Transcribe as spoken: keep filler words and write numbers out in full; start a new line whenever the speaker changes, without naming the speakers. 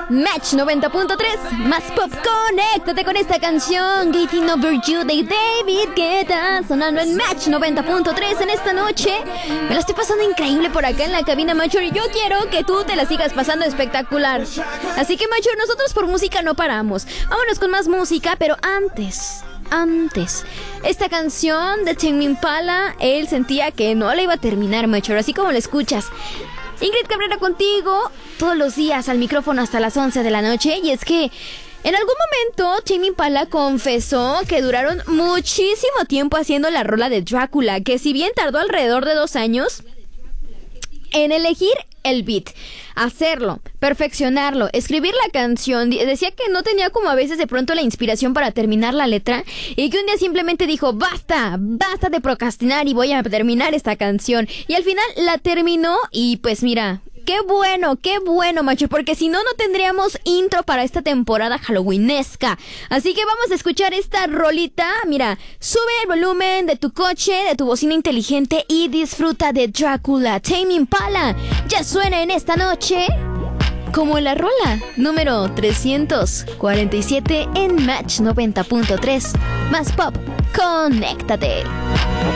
Match noventa punto tres, más pop, conéctate con esta canción Getting Over You de David Guetta, sonando en Match noventa punto tres en esta noche. Me la estoy pasando increíble por acá en la cabina, Macho, y yo quiero que tú te la sigas pasando espectacular. Así que, Macho, nosotros por música no paramos. Vámonos con más música, pero antes... Antes, esta canción de Tame Impala, él sentía que no la iba a terminar, Macho, así como la escuchas. Ingrid Cabrera contigo, todos los días al micrófono hasta las once de la noche. Y es que en algún momento Tame Impala confesó que duraron muchísimo tiempo haciendo la rola de Drácula, que si bien tardó alrededor de dos años en elegir el beat, hacerlo, perfeccionarlo, escribir la canción. Decía que no tenía como a veces de pronto la inspiración para terminar la letra y que un día simplemente dijo, basta, basta de procrastinar y voy a terminar esta canción. Y al final la terminó y pues mira... Qué bueno, qué bueno, Macho, porque si no, no tendríamos intro para esta temporada halloweenesca. Así que vamos a escuchar esta rolita. Mira, sube el volumen de tu coche, de tu bocina inteligente y disfruta de Drácula. Tame Impala ya suena en esta noche como la rola número trescientos cuarenta y siete en Match noventa punto tres. Más pop, conéctate.